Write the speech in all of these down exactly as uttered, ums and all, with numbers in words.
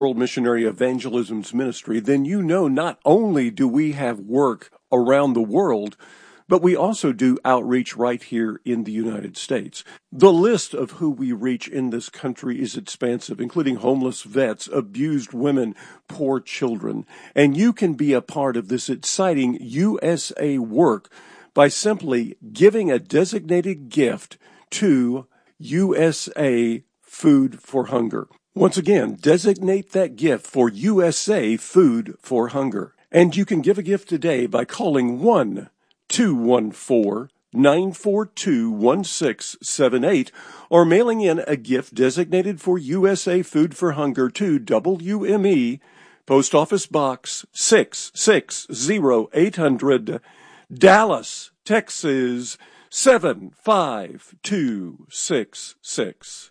World Missionary Evangelism's ministry, then you know not only do we have work around the world, but we also do outreach right here in the United States. The list of who we reach in this country is expansive, including homeless vets, abused women, poor children. And you can be a part of this exciting U S A work by simply giving a designated gift to U S A Food for Hunger. Once again, designate that gift for U S A Food for Hunger. And you can give a gift today by calling one two one four, nine four two, one six seven eight or mailing in a gift designated for U S A Food for Hunger to W M E, Post Office Box six six zero eight hundred, Dallas, Texas seven five two six six.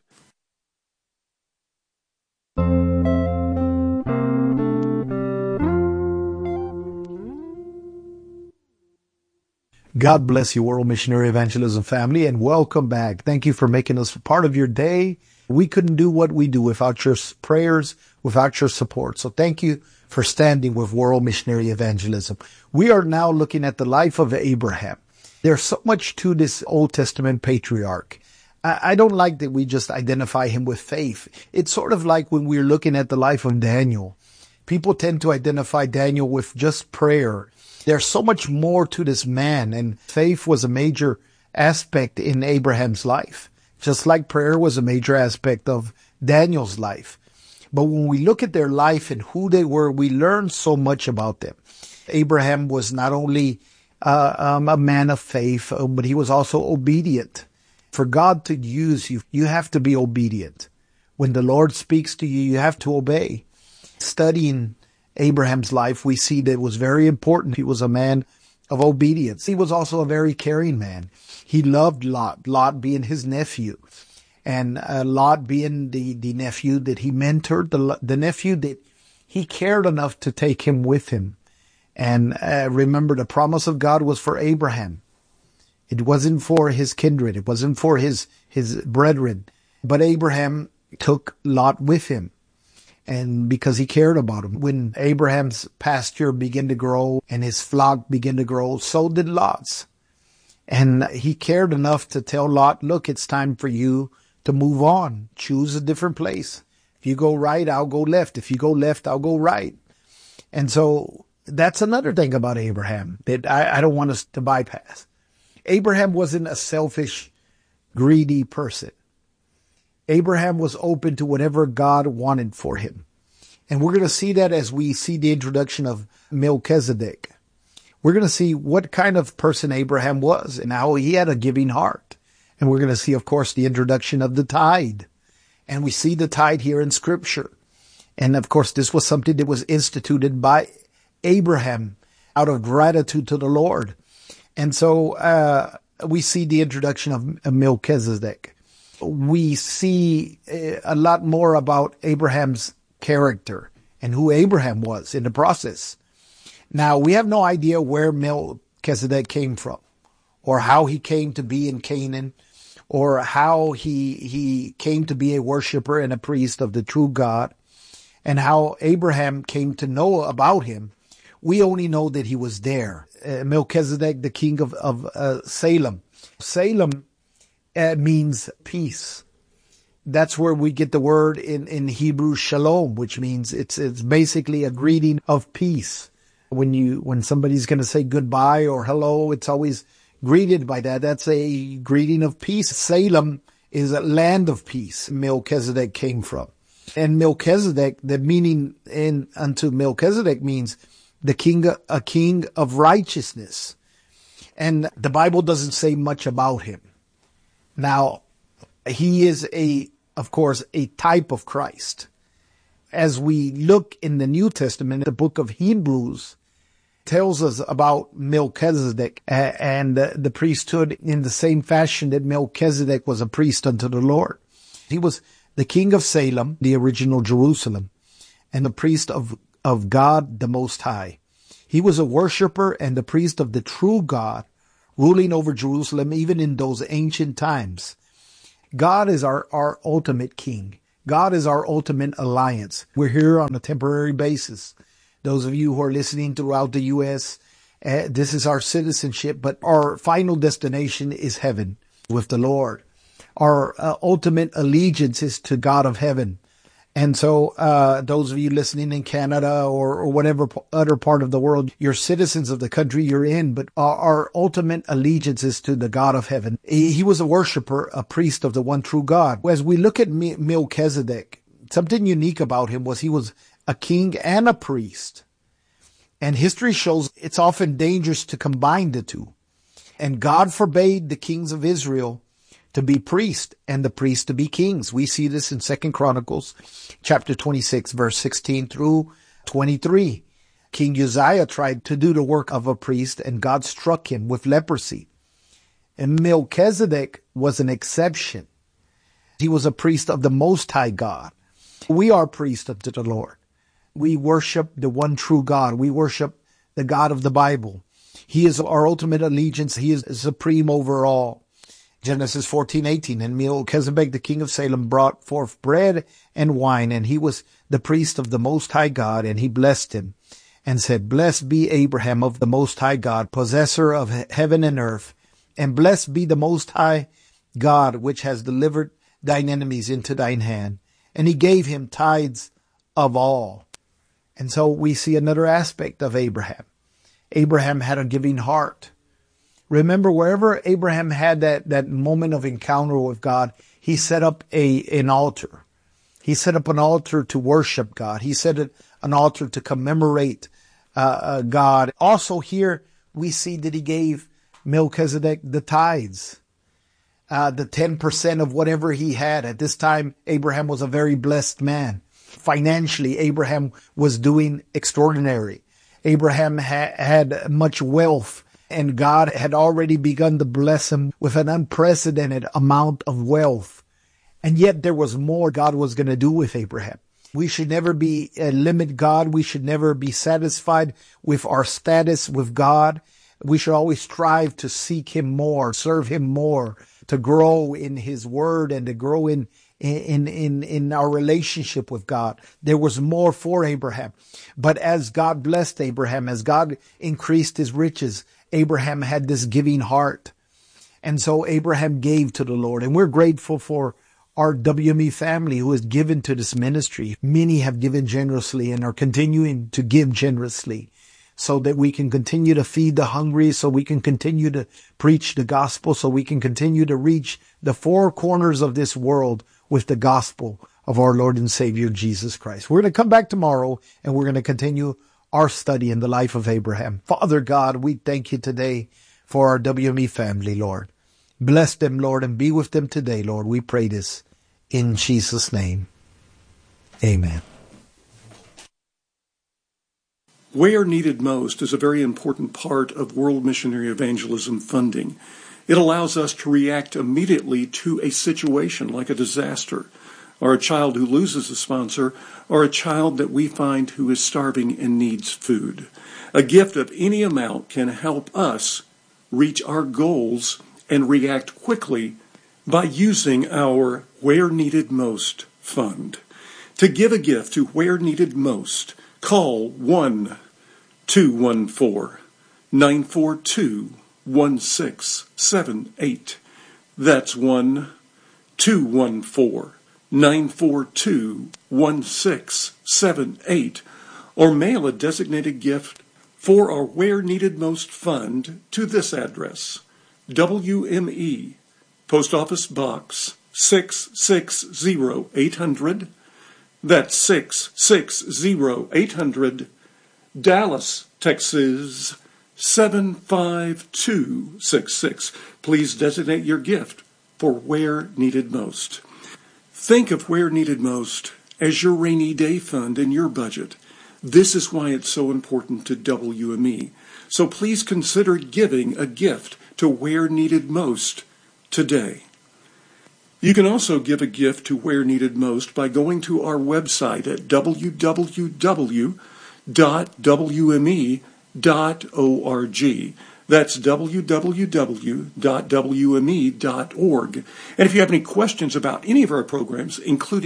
God bless you, World Missionary Evangelism family, and welcome back. Thank you for making us part of your day. We couldn't do what we do without your prayers, without your support. So thank you for standing with World Missionary Evangelism. We are now looking at the life of Abraham. There's so much to this Old Testament patriarch. I don't like that we just identify him with faith. It's sort of like when we're looking at the life of Daniel. People tend to identify Daniel with just prayer. There's so much more to this man, and faith was a major aspect in Abraham's life, just like prayer was a major aspect of Daniel's life. But when we look at their life and who they were, we learn so much about them. Abraham was not only uh, um, a man of faith, uh, but he was also obedient. For God to use you, you have to be obedient. When the Lord speaks to you, you have to obey. Studying Abraham's life, we see that it was very important. He was a man of obedience. He was also a very caring man. He loved Lot, Lot being his nephew, and uh, Lot being the, the nephew that he mentored, the, the nephew that he cared enough to take him with him. And uh, remember, the promise of God was for Abraham. It wasn't for his kindred. It wasn't for his, his brethren. But Abraham took Lot with him. And because he cared about him. When Abraham's pasture began to grow and his flock began to grow, so did Lot's. And he cared enough to tell Lot, look, it's time for you to move on. Choose a different place. If you go right, I'll go left. If you go left, I'll go right. And so that's another thing about Abraham that I, I don't want us to bypass. Abraham wasn't a selfish, greedy person. Abraham was open to whatever God wanted for him. And we're going to see that as we see the introduction of Melchizedek. We're going to see what kind of person Abraham was and how he had a giving heart. And we're going to see, of course, the introduction of the tithe. And we see the tithe here in Scripture. And, of course, this was something that was instituted by Abraham out of gratitude to the Lord. And so uh we see the introduction of Melchizedek. We see a lot more about Abraham's character and who Abraham was in the process. Now, we have no idea where Melchizedek came from or how he came to be in Canaan or how he he came to be a worshiper and a priest of the true God and how Abraham came to know about him. We only know that he was there. Uh, Melchizedek, the king of, of uh, Salem. Salem uh, means peace. That's where we get the word in, in Hebrew shalom, which means it's it's basically a greeting of peace. When you when somebody's going to say goodbye or hello, it's always greeted by that. That's a greeting of peace. Salem is a land of peace. Melchizedek came from. And Melchizedek, the meaning in unto Melchizedek means the king, a king of righteousness. And the Bible doesn't say much about him. Now, he is a, of course, a type of Christ. As we look in the New Testament, the book of Hebrews tells us about Melchizedek and the priesthood in the same fashion that Melchizedek was a priest unto the Lord. He was the king of Salem, the original Jerusalem, and the priest of of God the Most High. He was a worshiper and the priest of the true God, ruling over Jerusalem even in those ancient times. God is our, our ultimate king. God is our ultimate alliance. We're here on a temporary basis. Those of you who are listening throughout the U S, uh, this is our citizenship, but our final destination is heaven with the Lord. Our uh, ultimate allegiance is to God of heaven. And so uh those of you listening in Canada or, or whatever p- other part of the world, you're citizens of the country you're in, but our, our ultimate allegiance is to the God of heaven. He, he was a worshiper, a priest of the one true God. As we look at Me- Melchizedek, something unique about him was he was a king and a priest. And history shows it's often dangerous to combine the two. And God forbade the kings of Israel to be priests and the priests to be kings. We see this in Second Chronicles chapter twenty-six, verse sixteen through twenty-three. King Uzziah tried to do the work of a priest and God struck him with leprosy. And Melchizedek was an exception. He was a priest of the Most High God. We are priests unto the Lord. We worship the one true God. We worship the God of the Bible. He is our ultimate allegiance. He is supreme over all. Genesis fourteen eighteen, and Melchizedek, the king of Salem, brought forth bread and wine, and he was the priest of the Most High God, and he blessed him and said, Blessed be Abraham of the Most High God, possessor of heaven and earth, and blessed be the Most High God, which has delivered thine enemies into thine hand. And he gave him tithes of all. And so we see another aspect of Abraham. Abraham had a giving heart. Remember, wherever Abraham had that, that moment of encounter with God, he set up a an altar. He set up an altar to worship God. He set up an altar to commemorate uh, uh, God. Also here, we see that he gave Melchizedek the tithes, uh, the ten percent of whatever he had. At this time, Abraham was a very blessed man. Financially, Abraham was doing extraordinary. Abraham ha- had much wealth. And God had already begun to bless him with an unprecedented amount of wealth. And yet there was more God was going to do with Abraham. We should never be uh, limit God. We should never be satisfied with our status with God. We should always strive to seek him more, serve him more, to grow in his word and to grow in in in in our relationship with God. There was more for Abraham. But as God blessed Abraham, as God increased his riches, Abraham had this giving heart. And so Abraham gave to the Lord. And we're grateful for our W M E family who has given to this ministry. Many have given generously and are continuing to give generously so that we can continue to feed the hungry, so we can continue to preach the gospel, so we can continue to reach the four corners of this world with the gospel of our Lord and Savior, Jesus Christ. We're going to come back tomorrow and we're going to continue our study in the life of Abraham. Father God, we thank you today for our W M E family, Lord. Bless them, Lord, and be with them today, Lord. We pray this in Jesus' name. Amen. Where needed most is a very important part of World Missionary Evangelism funding. It allows us to react immediately to a situation like a disaster, or a child who loses a sponsor, or a child that we find who is starving and needs food. A gift of any amount can help us reach our goals and react quickly by using our Where Needed Most fund. To give a gift to Where Needed Most, call one two one four, nine four two, one six seven eight. That's one two one four, nine four two, one six seven eight. Or mail a designated gift for our Where Needed Most fund to this address: W M E, Post Office Box six six zero eight hundred. That's six six zero eight hundred, Dallas, Texas seven five two six six. Please designate your gift for Where Needed Most. Think of Where Needed Most as your rainy day fund in your budget. This is why it's so important to W M E. So please consider giving a gift to Where Needed Most today. You can also give a gift to Where Needed Most by going to our website at w w w dot w m e dot org. That's w w w dot w m e dot org. And if you have any questions about any of our programs, including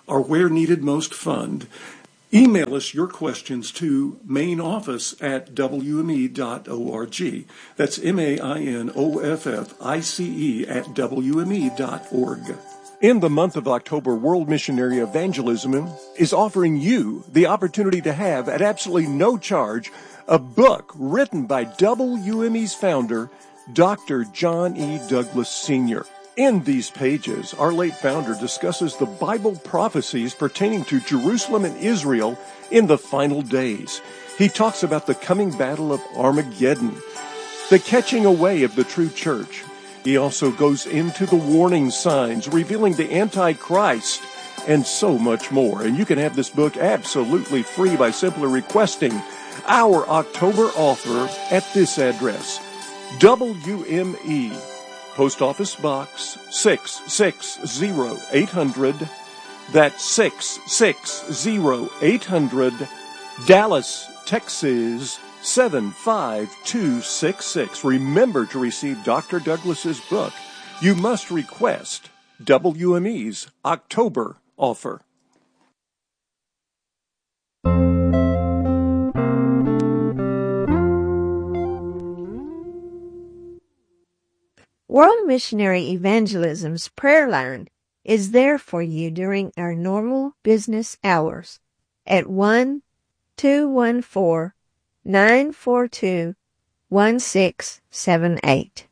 our Where Needed Most Fund. Email us your questions to main office at w m e dot org. That's M A I N O F F I C E at w m e dot org. In the month of October, World Missionary Evangelism is offering you the opportunity to have, at absolutely no charge, a book written by W M E's founder, Doctor John E. Douglas Senior In these pages, our late founder discusses the Bible prophecies pertaining to Jerusalem and Israel in the final days. He talks about the coming battle of Armageddon, the catching away of the true church. He also goes into the warning signs, revealing the Antichrist, and so much more. And you can have this book absolutely free by simply requesting our October offer at this address, W M E, Post Office Box six six zero eight hundred. That's six six zero eight hundred, Dallas, Texas seven five two six six. Remember to receive Doctor Douglas's book. You must request W M E's October offer. World Missionary Evangelism's prayer line is there for you during our normal business hours at one two one four, nine four two, one six seven eight.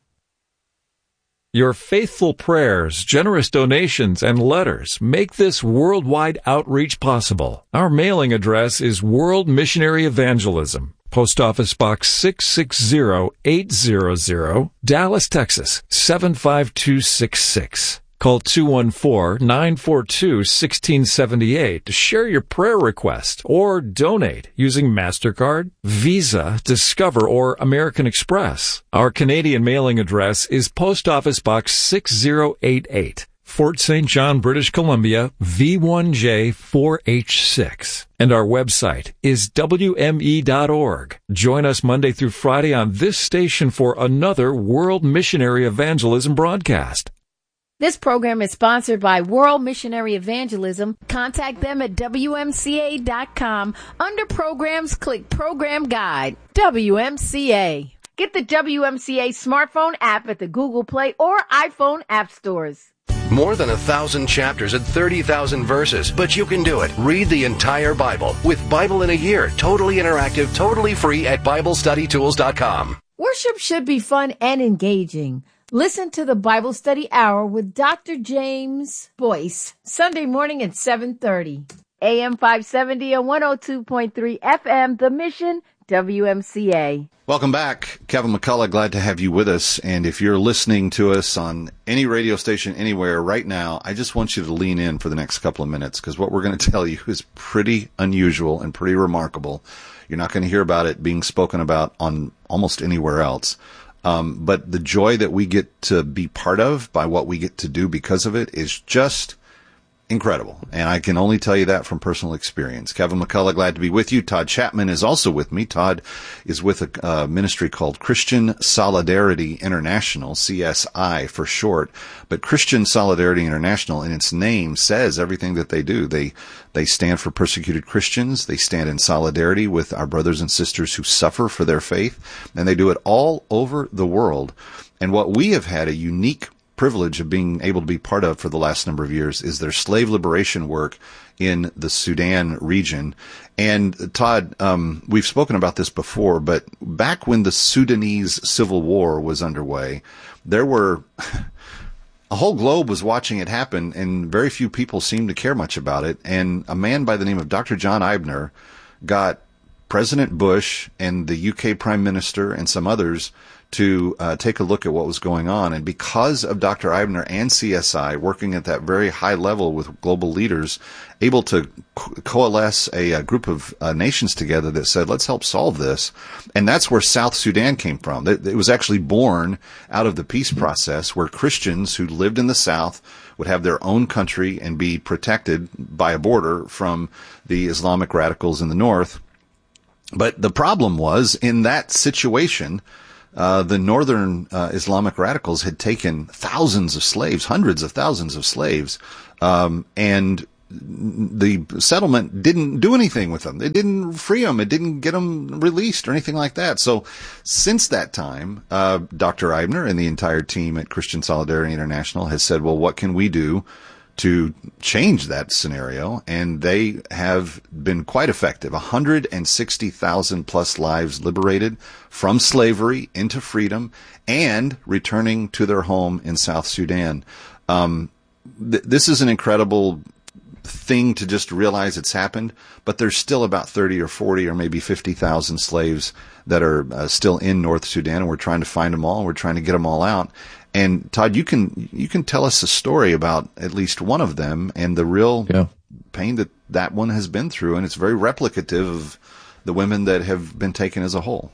Your faithful prayers, generous donations, and letters make this worldwide outreach possible. Our mailing address is World Missionary Evangelism, Post Office Box six six zero eight hundred, Dallas, Texas seven five two six six. Call two one four, nine four two, one six seven eight to share your prayer request or donate using MasterCard, Visa, Discover, or American Express. Our Canadian mailing address is Post Office Box six zero eight eight, Fort Saint John, British Columbia, V one J four H six. And our website is W M E dot org. Join us Monday through Friday on this station for another World Missionary Evangelism broadcast. This program is sponsored by World Missionary Evangelism. Contact them at W M C A dot com. Under Programs, click Program Guide. W M C A. Get the W M C A smartphone app at the Google Play or iPhone app stores. More than a thousand chapters and thirty thousand verses, but you can do it. Read the entire Bible with Bible in a Year. Totally interactive, totally free at Bible Study Tools dot com. Worship should be fun and engaging. Listen to the Bible Study Hour with Doctor James Boyce, Sunday morning at seven thirty. A M five seventy and one oh two point three F M, The Mission, W M C A. Welcome back. Kevin McCullough, glad to have you with us. And if you're listening to us on any radio station anywhere right now, I just want you to lean in for the next couple of minutes, because what we're going to tell you is pretty unusual and pretty remarkable. You're not going to hear about it being spoken about on almost anywhere else. Um, but the joy that we get to be part of by what we get to do because of it is just incredible. And I can only tell you that from personal experience. Kevin McCullough, glad to be with you. Todd Chapman is also with me. Todd is with a uh, ministry called Christian Solidarity International, C S I for short. But Christian Solidarity International, in its name, says everything that they do. They they stand for persecuted Christians. They stand in solidarity with our brothers and sisters who suffer for their faith. And they do it all over the world. And what we have had a unique privilege of being able to be part of for the last number of years is their slave liberation work in the Sudan region. And Todd, um, we've spoken about this before, but back when the Sudanese civil war was underway, there were a whole globe was watching it happen, and very few people seemed to care much about it. And a man by the name of Doctor John Eibner got President Bush and the U K Prime Minister and some others to uh, take a look at what was going on. And because of Doctor Eibner and C S I working at that very high level with global leaders, able to co- coalesce a, a group of uh, nations together that said, let's help solve this. And that's where South Sudan came from. It, it was actually born out of the peace process, where Christians who lived in the South would have their own country and be protected by a border from the Islamic radicals in the North. But the problem was, in that situation, Uh, the northern uh, Islamic radicals had taken thousands of slaves, hundreds of thousands of slaves, um, and the settlement didn't do anything with them. It didn't free them. It didn't get them released or anything like that. So since that time, uh, Doctor Eibner and the entire team at Christian Solidarity International has said, well, what can we do to change that scenario? And they have been quite effective. one hundred sixty thousand plus lives liberated from slavery into freedom and returning to their home in South Sudan. Um, th- this is an incredible thing to just realize it's happened, but there's still about thirty or forty or maybe fifty thousand slaves that are uh, still in North Sudan, and we're trying to find them all, and we're trying to get them all out. And Todd, you can you can tell us a story about at least one of them and the real yeah. pain that that one has been through, and it's very replicative of the women that have been taken as a whole.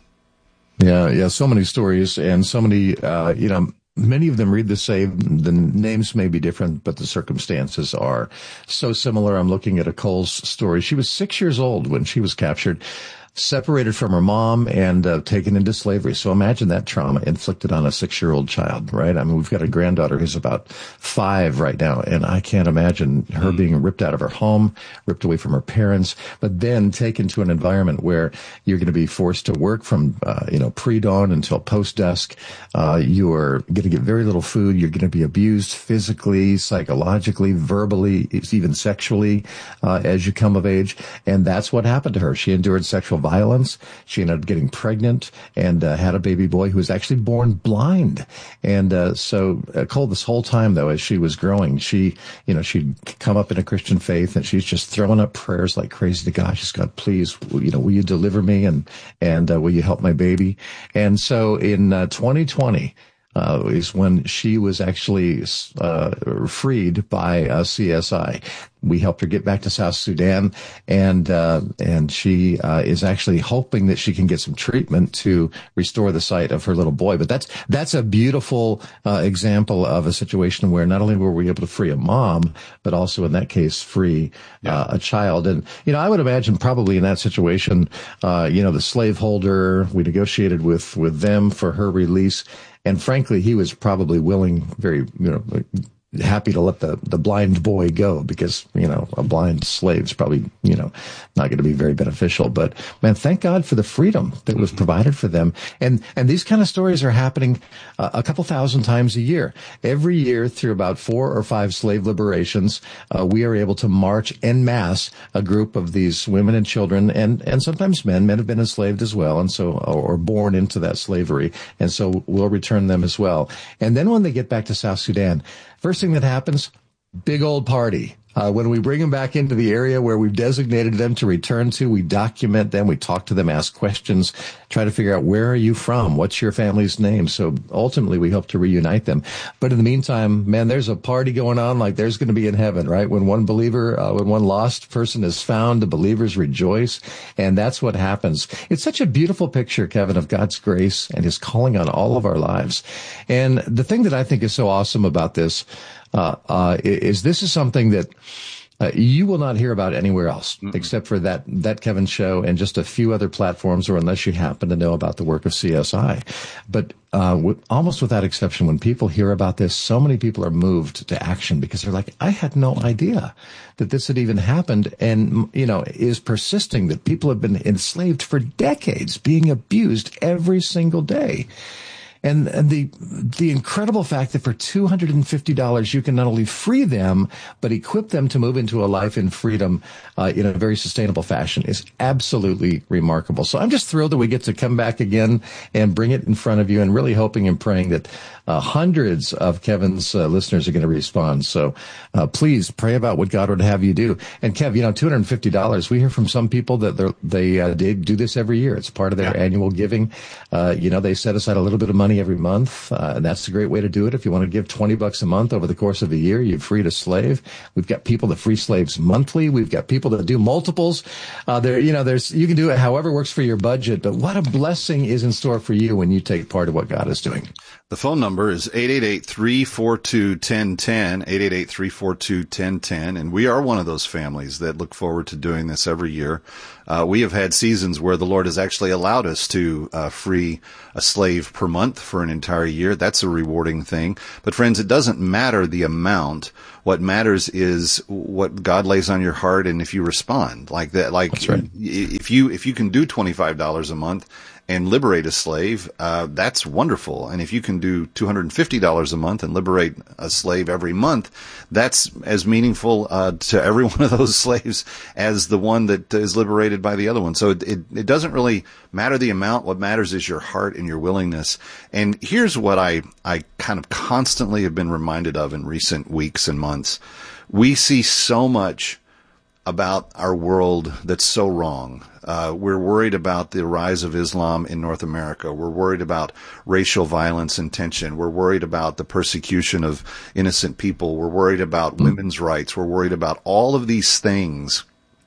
Yeah, yeah, so many stories and so many, uh, you know, many of them read the same. The names may be different, but the circumstances are so similar. I'm looking at a Cole's story. She was six years old when she was captured, separated from her mom and uh, taken into slavery. So imagine that trauma inflicted on a six-year-old child, right? I mean, we've got a granddaughter who's about five right now, and I can't imagine her being ripped out of her home, ripped away from her parents, but then taken to an environment where you're going to be forced to work from, uh, you know, pre-dawn until post-dusk. Uh, you are going to get very little food. You're going to be abused physically, psychologically, verbally, even sexually, uh, as you come of age. And that's what happened to her. She endured sexual violence. She ended up getting pregnant and uh, had a baby boy who was actually born blind. And uh, so uh, Cole, this whole time, though, as she was growing, she, you know, she'd come up in a Christian faith, and she's just throwing up prayers like crazy to God. She's God, please, you know, will you deliver me, and and uh, will you help my baby? And so in uh, twenty twenty, Uh, is when she was actually uh, freed by uh, C S I. We helped her get back to South Sudan, and uh, and she uh, is actually hoping that she can get some treatment to restore the sight of her little boy. But that's that's a beautiful uh, example of a situation where not only were we able to free a mom, but also in that case free yeah. uh, a child. And you know, I would imagine probably in that situation, uh, you know, the slaveholder, we negotiated with with them for her release. And frankly, he was probably willing, very, you know, happy to let the, the blind boy go, because, you know, a blind slave's probably, you know, not going to be very beneficial. But man, thank God for the freedom that was provided for them. And, and these kind of stories are happening uh, a couple thousand times a year. Every year through about four or five slave liberations, uh, we are able to march en masse a group of these women and children, and, and sometimes men. Men have been enslaved as well, and so, or born into that slavery. And so we'll return them as well. And then when they get back to South Sudan, first thing that happens, big old party. Uh, when we bring them back into the area where we've designated them to return to, we document them, we talk to them, ask questions, try to figure out, where are you from? What's your family's name? So ultimately we hope to reunite them. But in the meantime, man, there's a party going on like there's going to be in heaven, right? When one believer, uh, when one lost person is found, the believers rejoice. And that's what happens. It's such a beautiful picture, Kevin, of God's grace and his calling on all of our lives. And the thing that I think is so awesome about this, Uh, uh, is this is something that uh, you will not hear about anywhere else, mm-hmm. except for that, that Kevin show and just a few other platforms, or unless you happen to know about the work of C S I. But uh, w- almost without exception, when people hear about this, so many people are moved to action, because they're like, I had no idea that this had even happened, and, you know, is persisting, that people have been enslaved for decades, being abused every single day. And, and the, the incredible fact that for two hundred fifty dollars, you can not only free them, but equip them to move into a life in freedom, uh, in a very sustainable fashion is absolutely remarkable. So I'm just thrilled that we get to come back again and bring it in front of you, and really hoping and praying that uh, hundreds of Kevin's uh, listeners are going to respond. So, uh, please pray about what God would have you do. And Kev, you know, two hundred fifty dollars, we hear from some people that they're, they, uh, they do this every year. It's part of their yeah. annual giving. Uh, you know, they set aside a little bit of money every month. Uh, and that's a great way to do it. If you want to give twenty bucks a month over the course of a year, you've freed a slave. We've got people that free slaves monthly. We've got people that do multiples. Uh, there, you know, there's, you can do it however works for your budget, but what a blessing is in store for you when you take part of what God is doing. The phone number is eight eight eight, three four two, one zero one zero, eight eight eight, three four two, one zero one zero, and we are one of those families that look forward to doing this every year. Uh, we have had seasons where the Lord has actually allowed us to uh, free a slave per month, for an entire year. That's a rewarding thing. But friends, it doesn't matter the amount. What matters is what God lays on your heart, and if you respond like that. Like That's right. if you if you can do twenty-five dollars a month and liberate a slave, uh, that's wonderful. And if you can do two hundred fifty dollars a month and liberate a slave every month, that's as meaningful uh, to every one of those slaves as the one that is liberated by the other one. So it, it, it doesn't really matter the amount. What matters is your heart and your willingness. And here's what I, I kind of constantly have been reminded of in recent weeks and months. We see so much about our world that's so wrong. Uh, we're worried about the rise of Islam in North America. We're worried about racial violence and tension. We're worried about the persecution of innocent people. We're worried about mm. women's rights. We're worried about all of these things.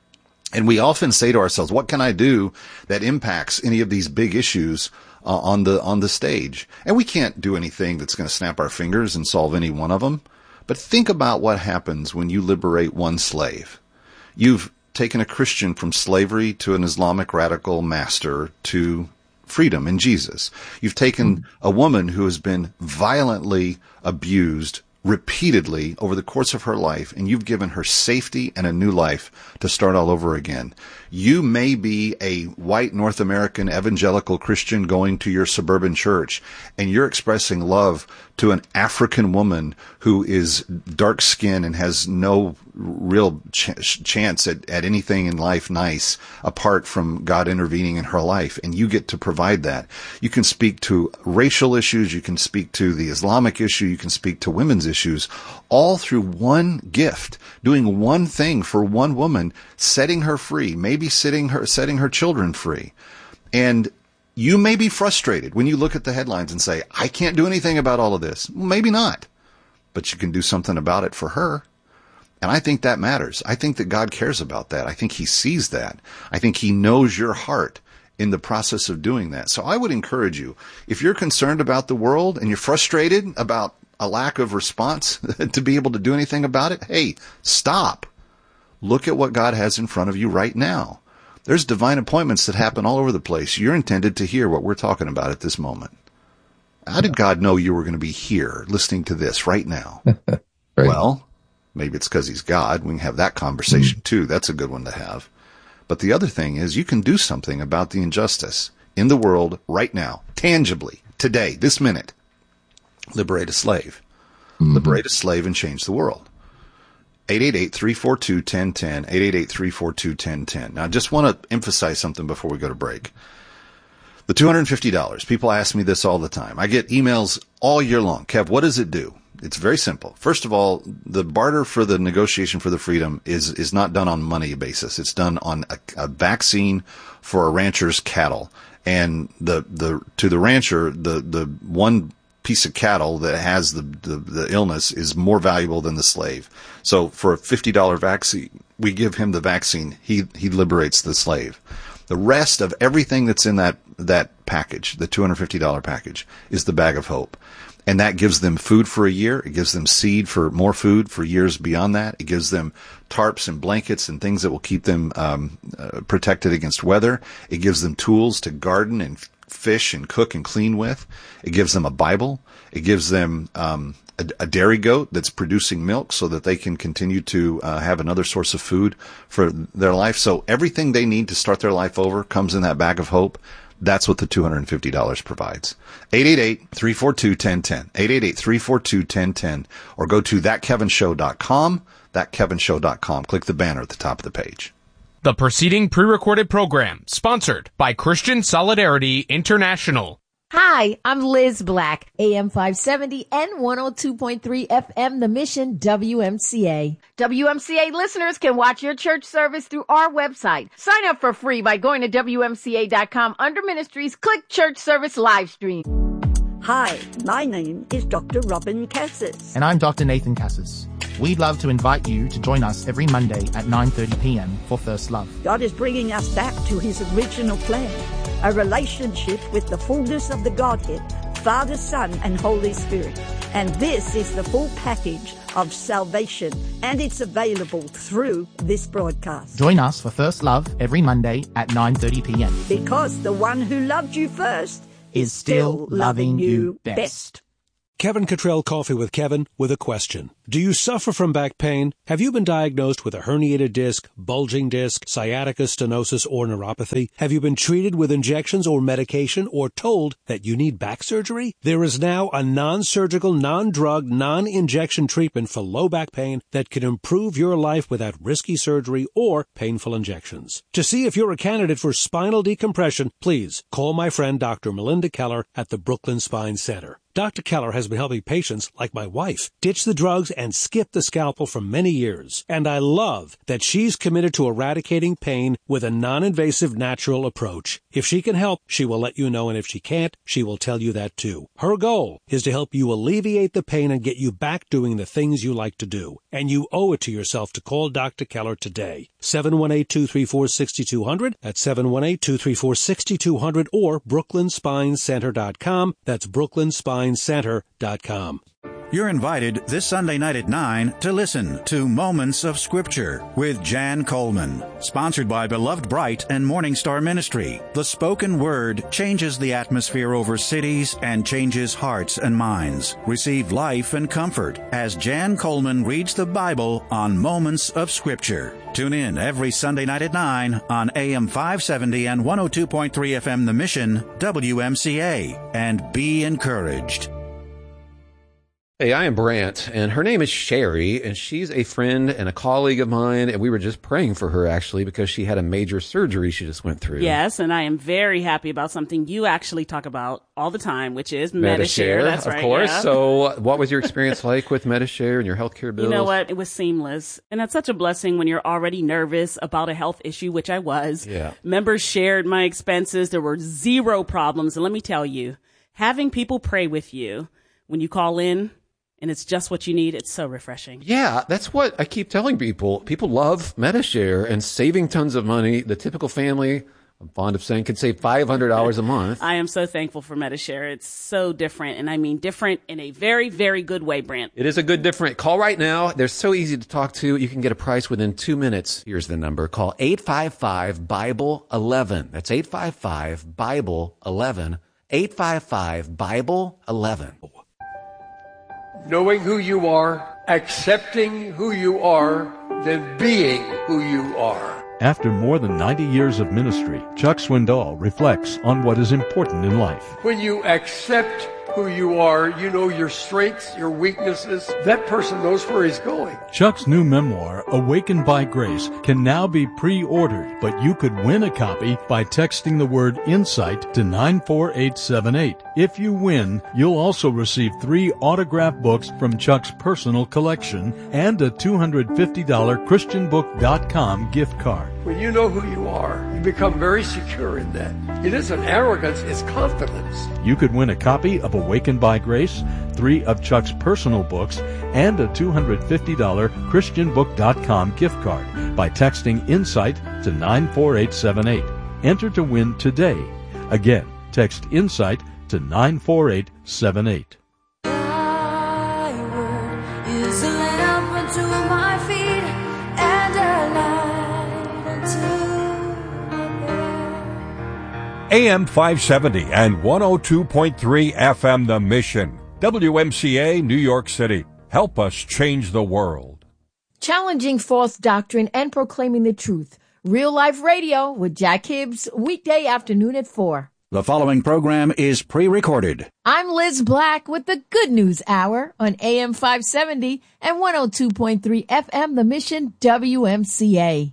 And we often say to ourselves, what can I do that impacts any of these big issues uh, on the on the stage? And we can't do anything that's going to snap our fingers and solve any one of them. But think about what happens when you liberate one slave. You've taken a Christian from slavery to an Islamic radical master to freedom in Jesus. You've taken a woman who has been violently abused repeatedly over the course of her life, and you've given her safety and a new life to start all over again. You may be a white North American evangelical Christian going to your suburban church, and you're expressing love to an African woman who is dark-skinned and has no real ch- chance at, at anything in life nice apart from God intervening in her life, and you get to provide that. You can speak to racial issues, you can speak to the Islamic issue, you can speak to women's issues, all through one gift, doing one thing for one woman, setting her free, maybe setting her, setting her children free. And you may be frustrated when you look at the headlines and say, I can't do anything about all of this. Well, maybe not, but you can do something about it for her. And I think that matters. I think that God cares about that. I think he sees that. I think he knows your heart in the process of doing that. So I would encourage you, if you're concerned about the world and you're frustrated about a lack of response to be able to do anything about it, hey, stop. Look at what God has in front of you right now. There's divine appointments that happen all over the place. You're intended to hear what we're talking about at this moment. How did God know you were going to be here listening to this right now? Right. Well, maybe it's because he's God. We can have that conversation mm. too. That's a good one to have. But the other thing is you can do something about the injustice in the world right now, tangibly, today, this minute. Liberate a slave. Mm-hmm. Liberate a slave and change the world. eight eight eight, three four two, one zero one zero, eight eight eight, three four two, one zero one zero. Now, I just want to emphasize something before we go to break. The two hundred fifty dollars. People ask me this all the time. I get emails all year long. Kev, what does it do? It's very simple. First of all, the barter for the negotiation for the freedom is, is not done on money basis. It's done on a, a vaccine for a rancher's cattle. And the, the, to the rancher, the, the one piece of cattle that has the, the, the illness is more valuable than the slave. So for a fifty dollars vaccine, we give him the vaccine. He, he liberates the slave. The rest of everything that's in that, that package, the two hundred fifty dollars package, is the bag of hope. And that gives them food for a year. It gives them seed for more food for years beyond that. It gives them tarps and blankets and things that will keep them um, uh, protected against weather. It gives them tools to garden and fish and cook and clean with. It gives them a Bible. It gives them um, a, a dairy goat that's producing milk so that they can continue to uh, have another source of food for their life. So everything they need to start their life over comes in that bag of hope. That's what the two hundred fifty dollars provides. eight eight eight, three four two, one zero one zero. eight eight eight, three four two, one zero one zero. Or go to that kevin show dot com, that kevin show dot com. Click the banner at the top of the page. The preceding pre-recorded program, sponsored by Christian Solidarity International. Hi, I'm Liz Black, A M five seventy and one oh two point three F M, The Mission, W M C A. W M C A listeners can watch your church service through our website. Sign up for free by going to W M C A dot com. Under Ministries, click Church Service Live Stream. Hi, my name is Doctor Robin Cassis. And I'm Doctor Nathan Cassis. We'd love to invite you to join us every Monday at nine thirty p.m. for First Love. God is bringing us back to his original plan, a relationship with the fullness of the Godhead, Father, Son, and Holy Spirit. And this is the full package of salvation, and it's available through this broadcast. Join us for First Love every Monday at nine thirty p.m. Because the one who loved you first is still loving you best. Kevin Cottrell Coffee with Kevin with a question. Do you suffer from back pain? Have you been diagnosed with a herniated disc, bulging disc, sciatica, stenosis, or neuropathy? Have you been treated with injections or medication or told that you need back surgery? There is now a non-surgical, non-drug, non-injection treatment for low back pain that can improve your life without risky surgery or painful injections. To see if you're a candidate for spinal decompression, please call my friend Doctor Melinda Keller at the Brooklyn Spine Center. Doctor Keller has been helping patients like my wife ditch the drugs and skip the scalpel for many years. And I love that she's committed to eradicating pain with a non-invasive natural approach. If she can help, she will let you know, and if she can't, she will tell you that too. Her goal is to help you alleviate the pain and get you back doing the things you like to do. And you owe it to yourself to call Doctor Keller today. seven one eight, two three four, six two zero zero. That's seven one eight, two three four, six two zero zero or brooklyn spine center dot com. That's brooklyn spine center dot com. You're invited this Sunday night at nine to listen to Moments of Scripture with Jan Coleman, sponsored by Beloved Bright and Morning Star Ministry. The spoken word changes the atmosphere over cities and changes hearts and minds. Receive life and comfort as Jan Coleman reads the Bible on Moments of Scripture. Tune in every Sunday night at nine on A M five seventy and one oh two point three F M The Mission, W M C A, and be encouraged. Hey, I am Brant, and her name is Sherry, and she's a friend and a colleague of mine, and we were just praying for her, actually, because she had a major surgery she just went through. Yes, and I am very happy about something you actually talk about all the time, which is Medi-Share. That's right. Of course. Yeah. So what was your experience like with Medi-Share and your healthcare bills? You know what? It was seamless. And that's such a blessing when you're already nervous about a health issue, which I was. Yeah. Members shared my expenses. There were zero problems. And let me tell you, having people pray with you when you call in, and it's just what you need, it's so refreshing. Yeah, that's what I keep telling people. People love Medi-Share and saving tons of money. The typical family, I'm fond of saying, can save five hundred dollars a month. I am so thankful for Medi-Share. It's so different, and I mean different in a very, very good way, Brant. It is a good different. Call right now. They're so easy to talk to. You can get a price within two minutes. Here's the number. Call eight five five, Bible eleven. That's eight five five, Bible eleven. eight five five, Bible eleven. Knowing who you are, accepting who you are, then being who you are. After more than ninety years of ministry, Chuck Swindoll reflects on what is important in life. When you accept who you are, you know your strengths, your weaknesses. That person knows where he's going. Chuck's new memoir, Awakened by Grace, can now be pre-ordered, but you could win a copy by texting the word INSIGHT to nine four eight seven eight. If you win, you'll also receive three autographed books from Chuck's personal collection and a two hundred fifty dollars Christian book dot com gift card. When you know who you are, you become very secure in that. It isn't arrogance, it's confidence. You could win a copy of Awakened by Grace, three of Chuck's personal books, and a two hundred fifty dollars Christian book dot com gift card by texting INSIGHT to nine four eight seven eight. Enter to win today. Again, text INSIGHT to nine four eight seven eight. A M five seventy and one oh two point three F M The Mission. W M C A, New York City. Help us change the world. Challenging false doctrine and proclaiming the truth. Real Life Radio with Jack Hibbs, weekday afternoon at four. The following program is pre-recorded. I'm Liz Black with the Good News Hour on A M five seventy and one oh two point three F M The Mission, W M C A.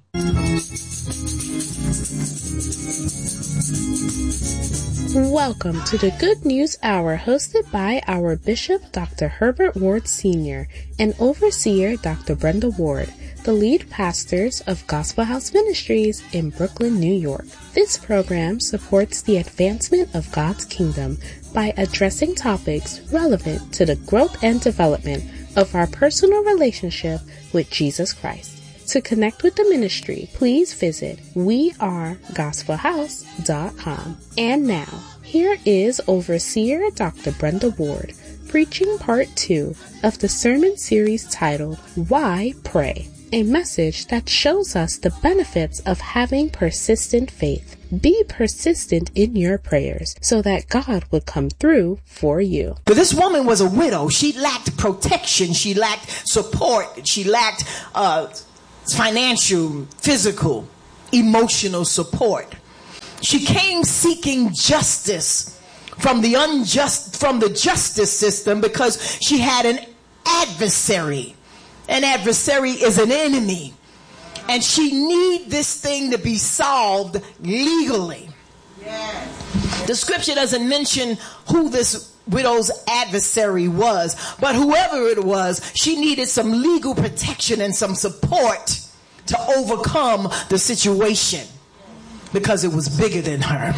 Welcome to the Good News Hour, hosted by our Bishop, Doctor Herbert Ward Senior, and Overseer, Doctor Brenda Ward, the lead pastors of Gospel House Ministries in Brooklyn, New York. This program supports the advancement of God's kingdom by addressing topics relevant to the growth and development of our personal relationship with Jesus Christ. To connect with the ministry, please visit we are gospel house dot com. And now, here is Overseer Doctor Brenda Ward, preaching part two of the sermon series titled, Why Pray? a message that shows us the benefits of having persistent faith. Be persistent in your prayers so that God would come through for you. But this woman was a widow. She lacked protection. She lacked support. She lacked uh, financial, physical, emotional support. She came seeking justice from the unjust, from the justice system, because she had an adversary. An adversary is an enemy. And she need this thing to be solved legally. Yes. The scripture doesn't mention who this widow's adversary was, but whoever it was, she needed some legal protection and some support to overcome the situation, because it was bigger than her.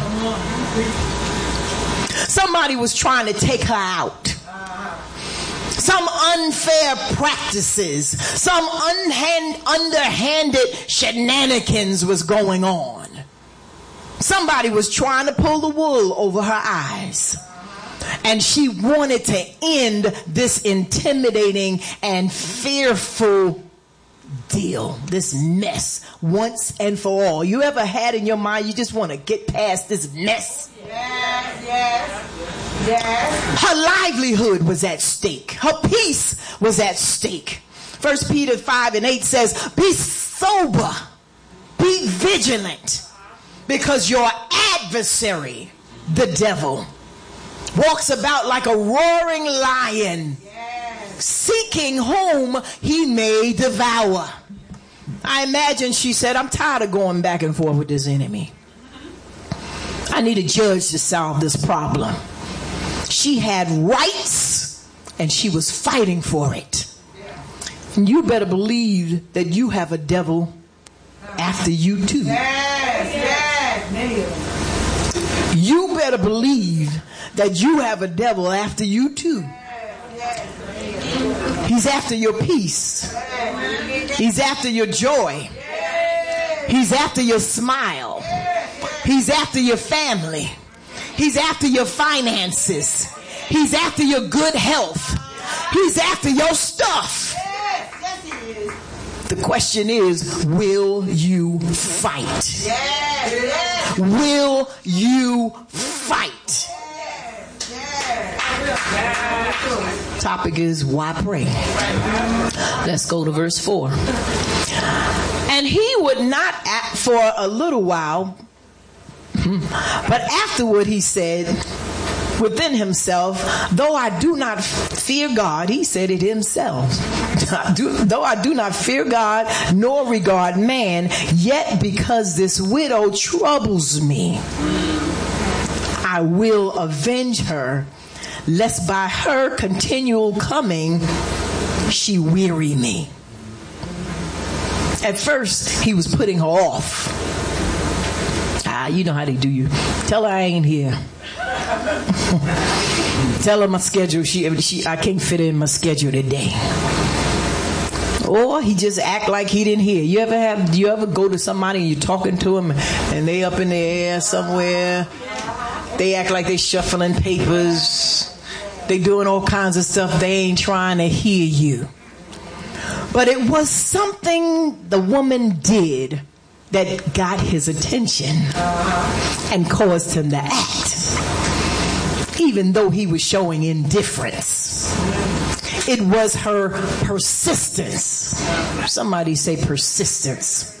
Somebody was trying to take her out. Some unfair practices, some unhand, underhanded shenanigans was going on. Somebody was trying to pull the wool over her eyes. And she wanted to end this intimidating and fearful deal, this mess, once and for all. You ever had in your mind, you just want to get past this mess? Yes, yes. Yes. Her livelihood was at stake. Her peace was at stake. First Peter five and eight says, be sober, be vigilant, because your adversary, the devil, walks about like a roaring lion, yes, seeking whom he may devour. I imagine she said, I'm tired of going back and forth with this enemy. I need a judge to solve this problem. She had rights, and she was fighting for it. And you better believe that you have a devil after you too. Yes, yes. You better believe that you have a devil after you too. He's after your peace. He's after your joy. He's after your smile. He's after your family. He's after your finances. He's after your good health. He's after your stuff. The question is, will you fight? Will you fight? Topic is, why pray? Let's go to verse four. And he would not act for a little while, but afterward he said within himself, though I do not fear God, he said it himself, though I do not fear God nor regard man, yet because this widow troubles me, I will avenge her, lest by her continual coming she weary me. At first he was putting her off. Ah, you know how they do you. Tell her I ain't here. Tell her my schedule. She, she, I can't fit in my schedule today. Or he just act like he didn't hear. You ever have? You ever go to somebody and you're talking to them and they up in the air somewhere? They act like they shuffling papers. They doing all kinds of stuff. They ain't trying to hear you. But it was something the woman did that got his attention and caused him to act, even though he was showing indifference. It was her persistence. Somebody say persistence.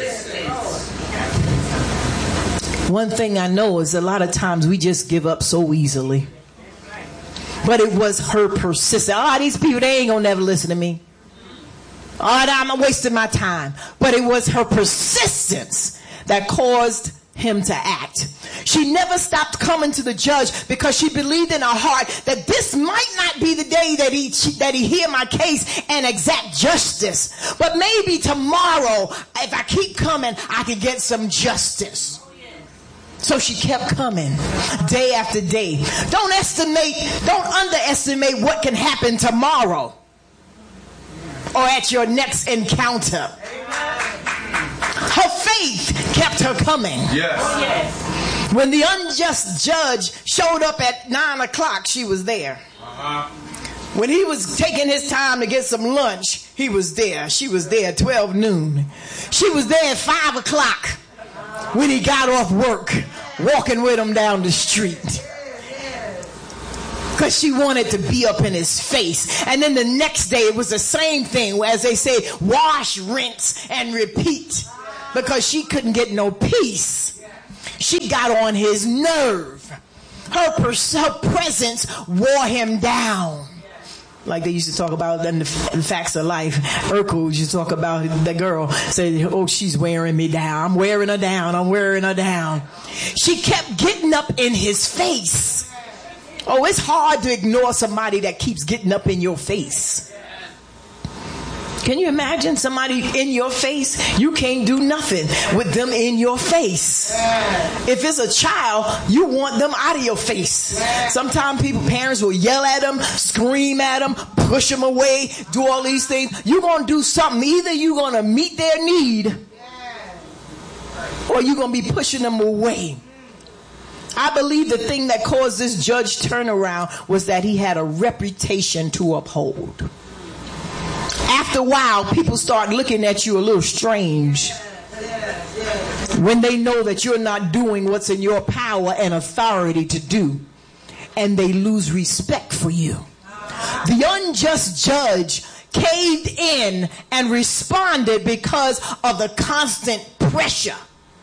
One thing I know is a lot of times we just give up so easily. But it was her persistence. Oh, these people, they ain't gonna never listen to me. Oh, I'm wasting my time. But it was her persistence that caused him to act. She never stopped coming to the judge because she believed in her heart that this might not be the day that he that he hear my case and exact justice. But maybe tomorrow, if I keep coming, I can get some justice. So she kept coming day after day. Don't estimate, don't underestimate what can happen tomorrow or at your next encounter. Her faith kept her coming. Yes. When the unjust judge showed up at nine o'clock, she was there. Uh-huh. When he was taking his time to get some lunch, he was there. She was there at twelve noon. She was there at five o'clock when he got off work, walking with him down the street. Because she wanted to be up in his face. And then the next day it was the same thing, as they say, wash, rinse, and repeat. Because she couldn't get no peace. She got on his nerve. Her, pers- her presence wore him down. Like they used to talk about in the, the Facts of Life. Urkel used to talk about the girl. Say, oh, she's wearing me down. I'm wearing her down. I'm wearing her down. She kept getting up in his face. Oh, it's hard to ignore somebody that keeps getting up in your face. Can you imagine somebody in your face? You can't do nothing with them in your face. If it's a child, you want them out of your face. Sometimes people, parents will yell at them, scream at them, push them away, do all these things. You're going to do something. Either you're going to meet their need or you're going to be pushing them away. I believe the thing that caused this judge turnaround was that he had a reputation to uphold. After a while, people start looking at you a little strange when they know that you're not doing what's in your power and authority to do, and they lose respect for you. The unjust judge caved in and responded because of the constant pressure.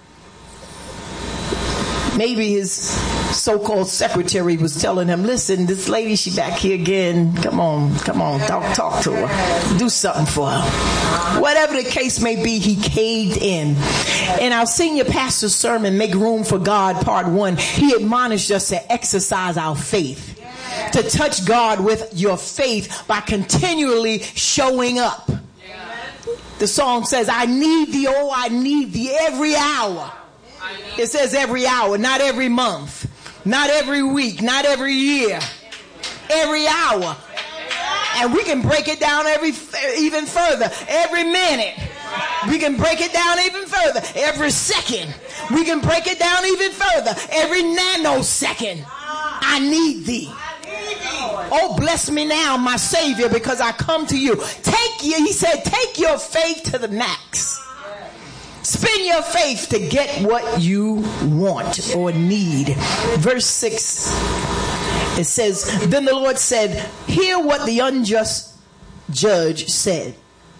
Maybe his so-called secretary was telling him, listen, this lady, she back here again. Come on, come on, talk, talk to her. Do something for her. Whatever the case may be, he caved in. In our senior pastor's sermon, Make Room for God, part one, he admonished us to exercise our faith. To touch God with your faith by continually showing up. The song says, I need thee, oh, I need thee every hour. It says every hour, not every month, not every week, not every year, every hour. And we can break it down every even further, every minute. We can break it down even further, every second. We can break it down even further, every nanosecond. I need thee. Oh, bless me now, my Savior, because I come to you. Take you, he said, take your faith to the max. Spend your faith to get what you want or need. Verse six, it says, then the Lord said, hear what the unjust judge said.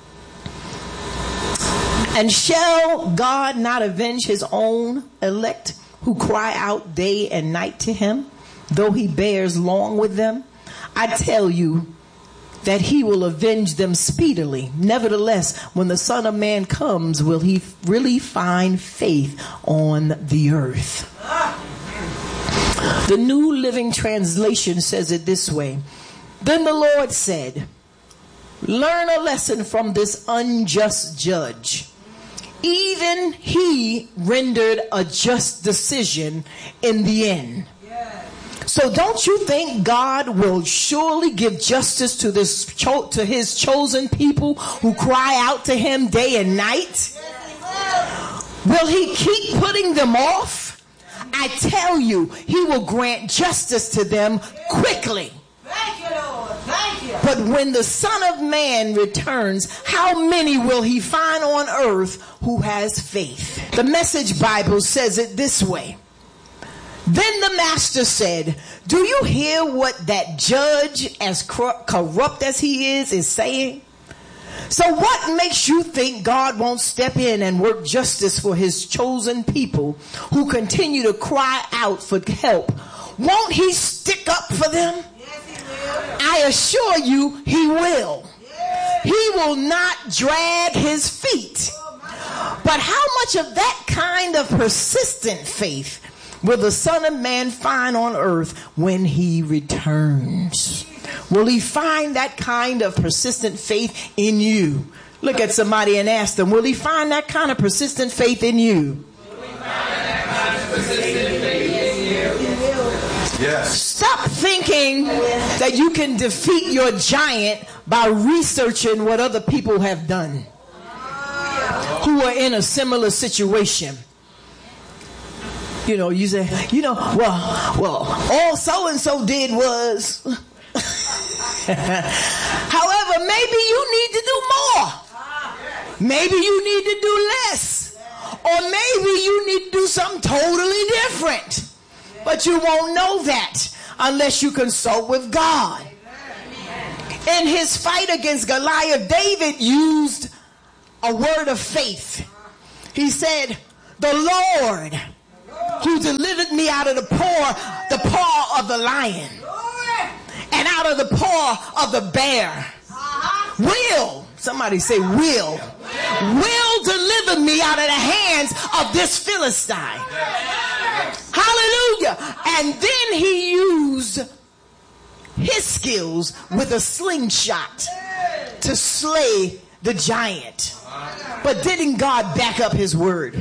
And shall God not avenge his own elect who cry out day and night to him, though he bears long with them? I tell you that he will avenge them speedily. Nevertheless, when the Son of Man comes, will he really find faith on the earth? The New Living Translation says it this way. Then the Lord said, learn a lesson from this unjust judge. Even he rendered a just decision in the end. So don't you think God will surely give justice to this cho- to his chosen people who cry out to him day and night? Will he keep putting them off? I tell you, he will grant justice to them quickly. Thank you, Lord. Thank you. But when the Son of Man returns, how many will he find on earth who has faith? The Message Bible says it this way. Then the master said, do you hear what that judge, as corrupt as he is, is saying? So what makes you think God won't step in and work justice for his chosen people who continue to cry out for help? Won't he stick up for them? Yes, he will. I assure you he will. Yes. He will not drag his feet. But how much of that kind of persistent faith will the Son of Man find on earth when he returns? Will he find that kind of persistent faith in you? Look at somebody and ask them, will he find that kind of persistent faith in you? Yes. Stop thinking that you can defeat your giant by researching what other people have done who are in a similar situation. You know, you say, you know, well, well, all so-and-so did was... However, maybe you need to do more. Maybe you need to do less. Or maybe you need to do something totally different. But you won't know that unless you consult with God. In his fight against Goliath, David used a word of faith. He said, the Lord who delivered me out of the paw, the paw of the lion and out of the paw of the bear will, somebody say will, will deliver me out of the hands of this Philistine. Hallelujah. And then he used his skills with a slingshot to slay the giant. But didn't God back up his word?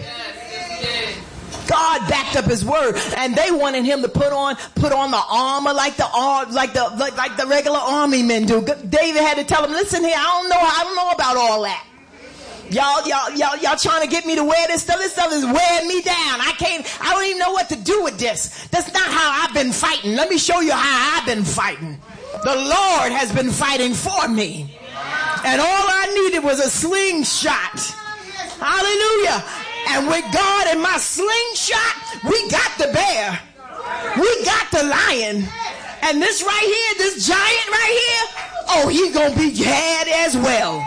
God backed up his word, and they wanted him to put on put on the armor like the like the like, like the regular army men do. David had to tell him, "Listen here, I don't know, I don't know about all that. Y'all, y'all, y'all, y'all trying to get me to wear this stuff. This stuff is wearing me down. I can't. I don't even know what to do with this. That's not how I've been fighting. Let me show you how I've been fighting. The Lord has been fighting for me, and all I needed was a slingshot. Hallelujah." And with God and my slingshot, we got the bear. We got the lion. And this right here, this giant right here, oh, he's going to be had as well.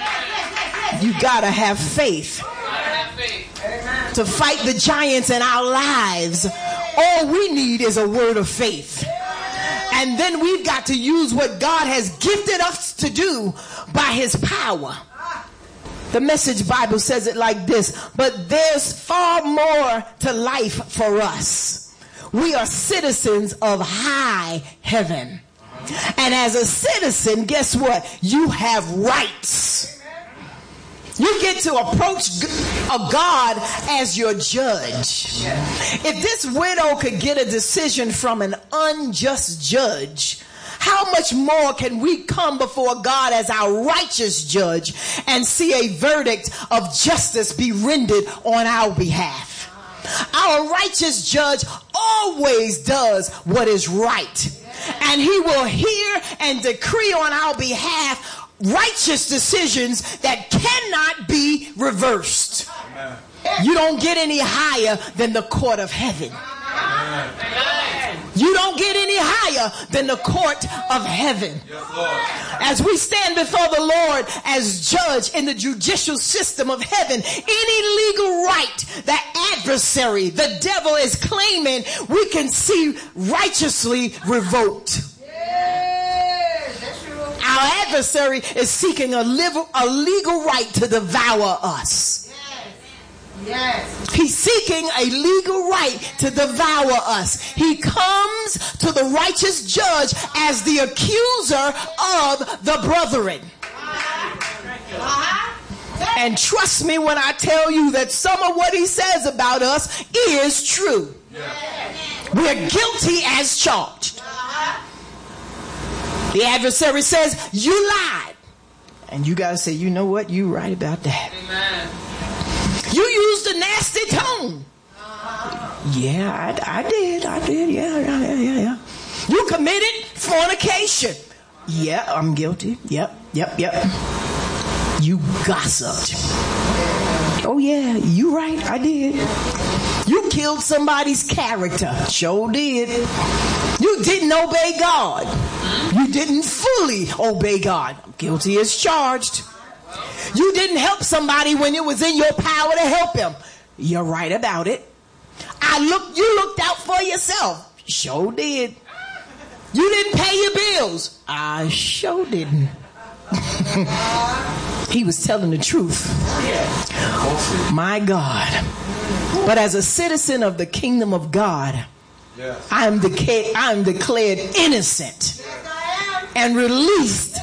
You got to have faith to fight the giants in our lives. All we need is a word of faith. And then we've got to use what God has gifted us to do by his power. The Message Bible says it like this, but there's far more to life for us. We are citizens of high heaven. And as a citizen, guess what? You have rights. You get to approach a God as your judge. If this widow could get a decision from an unjust judge, how much more can we come before God as our righteous judge and see a verdict of justice be rendered on our behalf? Our righteous judge always does what is right, and he will hear and decree on our behalf righteous decisions that cannot be reversed. Amen. You don't get any higher than the court of heaven. Amen. You don't get any higher than the court of heaven. Yes, as we stand before the Lord as judge in the judicial system of heaven, any legal right that adversary, the devil, is claiming, we can see righteously revoked. Our adversary is seeking a, legal, a legal right to devour us. Yes. He's seeking a legal right to devour us. He comes to the righteous judge as the accuser of the brethren. And trust me when I tell you that some of what he says about us is true. We're guilty as charged. The adversary says, you lied. And you got to say, you know what? You're right about that. Amen. You used a nasty tone. Uh-huh. Yeah, I, I did. I did. Yeah, yeah, yeah, yeah. You committed fornication. Yeah, I'm guilty. Yep, yep, yep. You gossiped. Oh, yeah, you right. I did. You killed somebody's character. Sure did. You didn't obey God. You didn't fully obey God. I'm guilty as charged. You didn't help somebody when it was in your power to help him. You're right about it. I look, you looked out for yourself. Sure did. You didn't pay your bills. I sure didn't. He was telling the truth. My God. But as a citizen of the kingdom of God, I am, deca- I am declared innocent and released.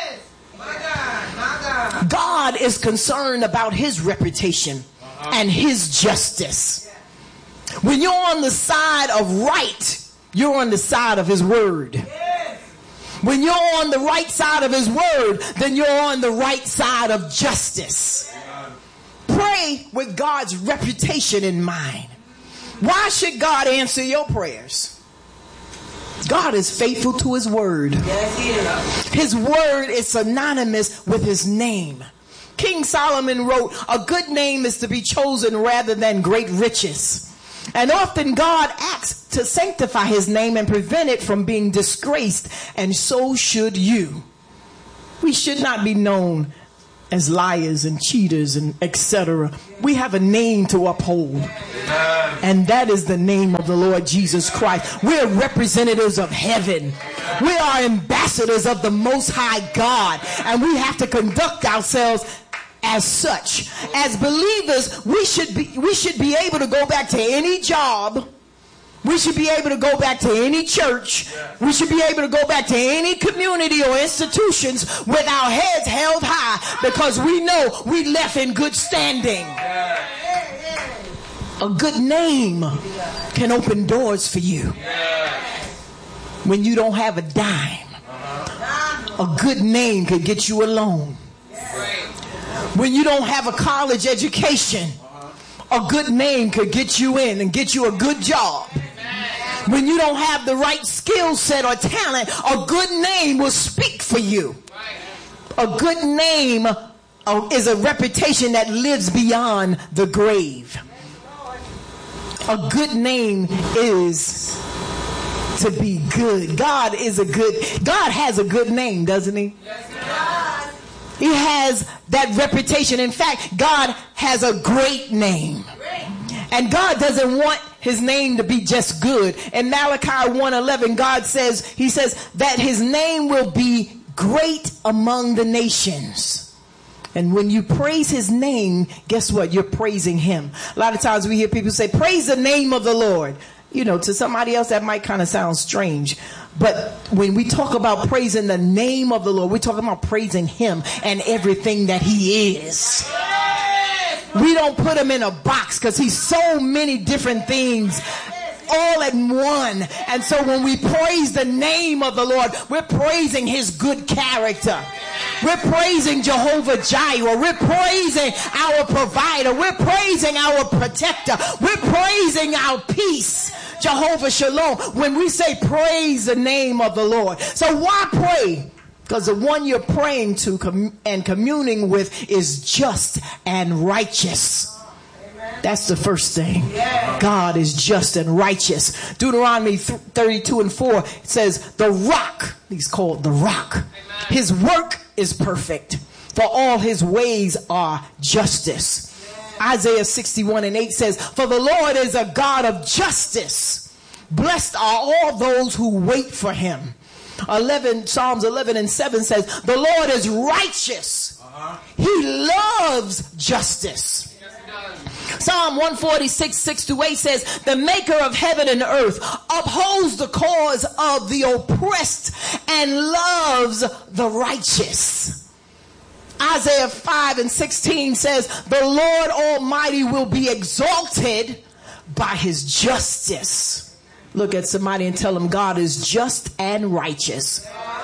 God is concerned about his reputation and his justice. When you're on the side of right, you're on the side of his word. When you're on the right side of his word, then you're on the right side of justice. Pray with God's reputation in mind. Why should God answer your prayers? God is faithful to his word. Yes, he is. His word is synonymous with his name. King Solomon wrote, a good name is to be chosen rather than great riches. And often God acts to sanctify his name and prevent it from being disgraced, and so should you. We should not be known as liars and cheaters and et cetera. We have a name to uphold, and that is the name of the Lord Jesus Christ. We're representatives of heaven. We are ambassadors of the Most High God, and we have to conduct ourselves as such. As believers, we should be we should be able to go back to any job. We should be able to go back to any church. We should be able to go back to any community or institutions with our heads held high, because we know we left in good standing. A good name can open doors for you when you don't have a dime. A good name can get you a loan. When you don't have a college education, a good name could get you in and get you a good job. When you don't have the right skill set or talent, a good name will speak for you. A good name is a reputation that lives beyond the grave. A good name is to be good. God is a good, God has a good name, doesn't he? He has that reputation. In fact, God has a great name. And God doesn't want his name to be just good. In Malachi one eleven, God says, he says that his name will be great among the nations. And when you praise his name, guess what? You're praising him. A lot of times we hear people say, praise the name of the Lord. You know, to somebody else that might kind of sound strange. But when we talk about praising the name of the Lord, we're talking about praising him and everything that he is. We don't put him in a box because he's so many different things all at one. And so when we praise the name of the Lord, we're praising his good character. We're praising Jehovah Jireh. We're praising our provider. We're praising our protector. We're praising our peace, Jehovah Shalom, when we say praise the name of the Lord. So why pray? Because the one you're praying to com- and communing with is just and righteous. That's the first thing. God is just and righteous. Deuteronomy thirty-two and four says, the rock, he's called the rock. His work is perfect, for all his ways are justice. Isaiah sixty-one and eight says, for the Lord is a God of justice. Blessed are all those who wait for him. eleven Psalms eleven and seven says, the Lord is righteous. Uh-huh. He loves justice. Psalm one forty-six, six to eight says, the maker of heaven and earth upholds the cause of the oppressed and loves the righteous. Isaiah five and sixteen says, the Lord Almighty will be exalted by his justice. Look at somebody and tell them God is just and righteous.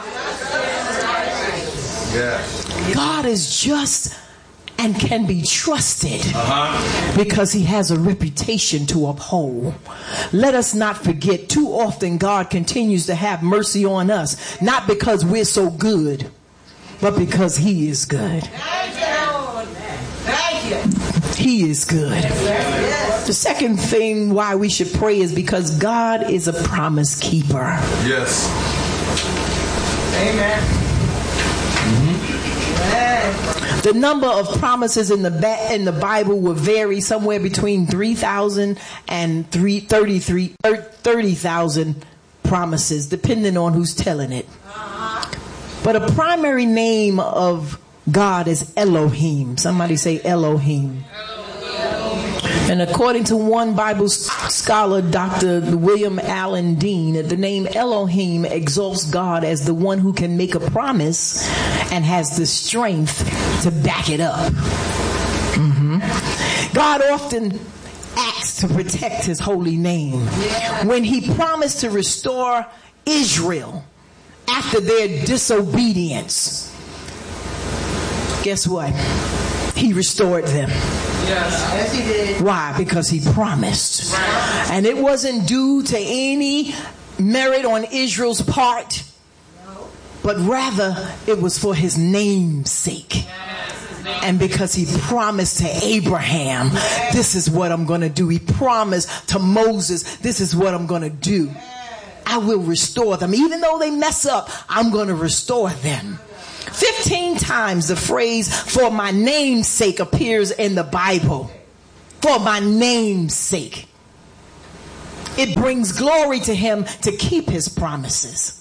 Yes. God is just and can be trusted uh-huh. because he has a reputation to uphold. Let us not forget, too often God continues to have mercy on us, not because we're so good, but because he is good. Thank you, Lord. Thank you. He is good. Yes. The second thing why we should pray is because God is a promise keeper. Yes. Amen. Mm-hmm. Amen. The number of promises in the ba- in the Bible will vary somewhere between three thousand and thirty-three thousand promises, depending on who's telling it. But a primary name of God is Elohim. Somebody say Elohim. And according to one Bible scholar, Doctor William Allen Dean, the name Elohim exalts God as the one who can make a promise and has the strength to back it up. Mm-hmm. God often acts to protect his holy name. When he promised to restore Israel after their disobedience, guess what? He restored them. Yes. Yes, he did. Why? Because he promised. And it wasn't due to any merit on Israel's part, but rather it was for his name's sake. And because he promised to Abraham, this is what I'm going to do. He promised to Moses, this is what I'm going to do. I will restore them. Even though they mess up, I'm going to restore them. Fifteen times the phrase "for my name's sake" appears in the Bible. For my name's sake. It brings glory to him to keep his promises.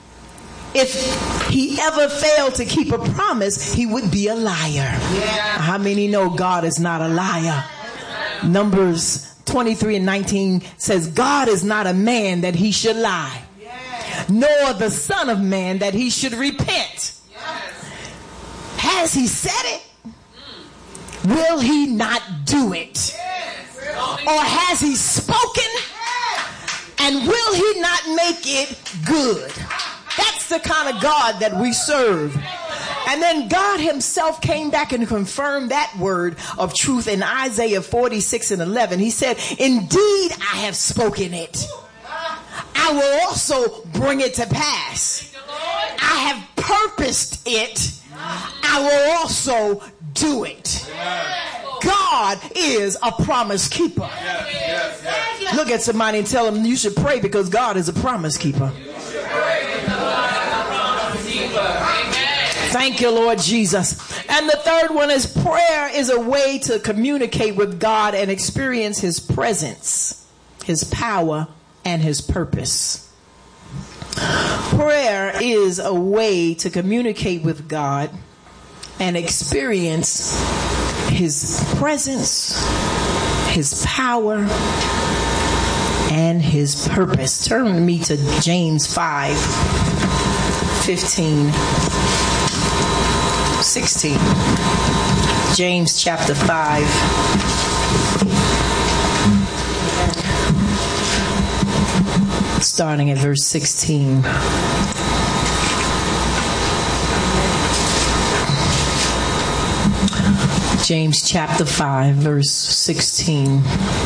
If he ever failed to keep a promise, he would be a liar. Yeah. How many know God is not a liar? Numbers twenty-three and nineteen says, God is not a man that he should lie, nor the son of man that he should repent. Has he said it? Will he not do it? Or has he spoken? And will he not make it good? That's the kind of God that we serve. And then God himself came back and confirmed that word of truth in Isaiah forty-six and eleven. He said, indeed, I have spoken it. I will also bring it to pass. I have purposed it. I will also do it. God is a promise keeper. Look at somebody and tell them you should pray because God is a promise keeper. Thank you, Lord Jesus. And the third one is prayer is a way to communicate with God and experience his presence, his power, and his purpose. Prayer is a way to communicate with God and experience his presence, his power, and his purpose. Turn with me to James five, fifteen, sixteen. James chapter five. Starting at verse sixteen. James chapter five, verse sixteen.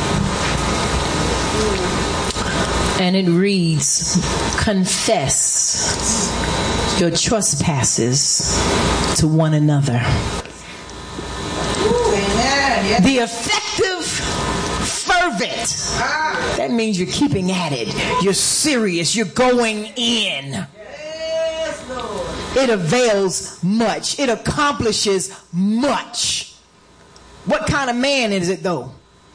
And it reads, confess your trespasses to one another. The effective, fervent, that means you're keeping at it. You're serious. You're going in. It avails much. It accomplishes much. What kind of man is it though?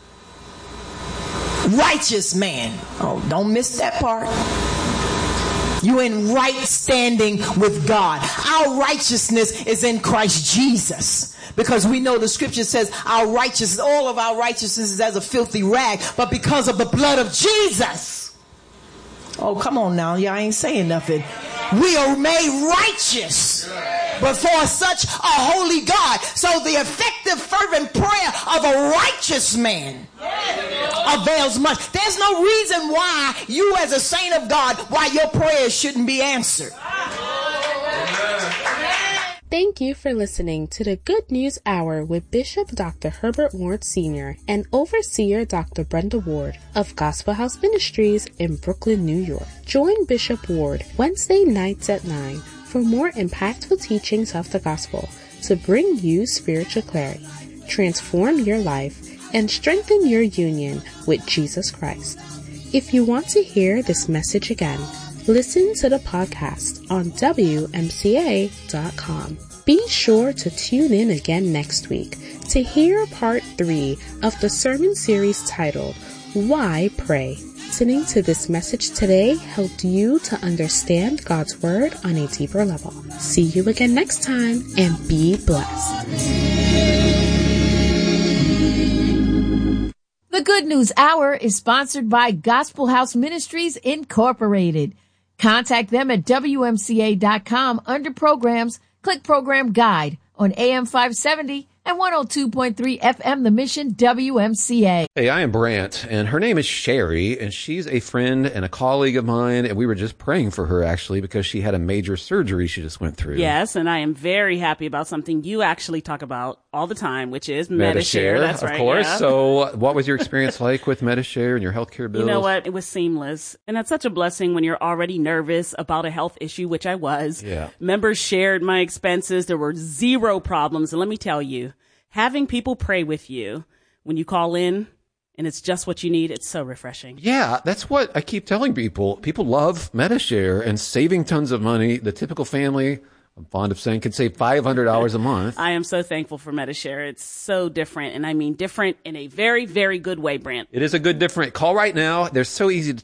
Righteous man. Oh, don't miss that part. You in right standing with God. Our righteousness is in Christ Jesus. Because we know the scripture says our righteousness, all of our righteousness is as a filthy rag. But because of the blood of Jesus. Oh, come on now. Y'all ain't saying nothing. We are made righteous before such a holy God. So the effective, fervent prayer of a righteous man avails much. There's no reason why you as a saint of God, why your prayers shouldn't be answered. Thank you for listening to the Good News Hour with Bishop Doctor Herbert Ward Senior and Overseer Doctor Brenda Ward of Gospel House Ministries in Brooklyn, New York. Join Bishop Ward Wednesday nights at nine for more impactful teachings of the gospel to bring you spiritual clarity, transform your life, and strengthen your union with Jesus Christ. If you want to hear this message again, listen to the podcast on W M C A dot com. Be sure to tune in again next week to hear part three of the sermon series titled, Why Pray? Listening to this message today helped you to understand God's Word on a deeper level. See you again next time and be blessed. The Good News Hour is sponsored by Gospel House Ministries Incorporated. Contact them at W M C A dot com under Programs. Click Program Guide on A M five seventy and one oh two point three F M The Mission W M C A. Hey, I am Brant, and her name is Sherry, and she's a friend and a colleague of mine, and we were just praying for her, actually, because she had a major surgery she just went through. Yes, and I am very happy about something you actually talk about all the time, which is Metashare. Metashare. That's of right. course. Yeah. So what was your experience like with Metashare and your healthcare bills? You know what? It was seamless. And that's such a blessing when you're already nervous about a health issue, which I was. Yeah. Members shared my expenses. There were zero problems. And let me tell you, having people pray with you when you call in and it's just what you need, it's so refreshing. Yeah, that's what I keep telling people. People love Metashare and saving tons of money. The typical family, I'm fond of saying, can save five hundred dollars a month. I am so thankful for Metashare. It's so different. And I mean different in a very, very good way, Brant. It is a good different. Call right now. They're so easy to